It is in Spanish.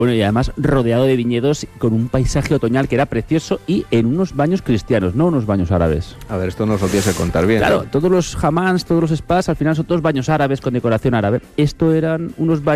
Bueno, y además rodeado de viñedos con un paisaje otoñal que era precioso y en unos baños cristianos, no unos baños árabes. A ver, esto nos lo tienes que contar bien. Claro, todos los hammams, todos los spas, al final son todos baños árabes con decoración árabe. Esto eran unos baños